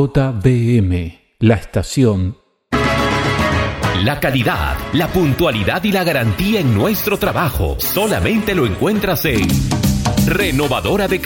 JBM, la estación. La calidad, la puntualidad y la garantía en nuestro trabajo solamente lo encuentras en Renovadora de